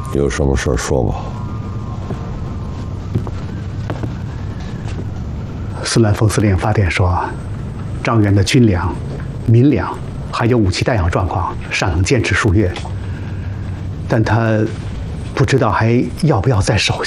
有什么事说吧。 孙兰峰司令发电说，张元的军粮、民粮还有武器弹药状况尚能坚持数月，但他不知道还要不要再守下。